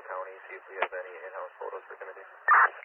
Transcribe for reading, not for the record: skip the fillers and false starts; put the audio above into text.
County, see if we have any in-house photos for Timothy.